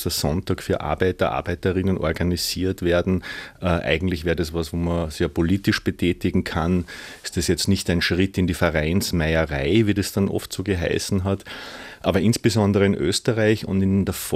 großer Sonntag für Arbeiter, Arbeiterinnen organisiert werden. Eigentlich wäre das was, wo man sich ja politisch betätigen kann. Ist das jetzt nicht ein Schritt in die Vereinsmeierei, wie das dann oft so geheißen hat? Aber insbesondere in Österreich und in der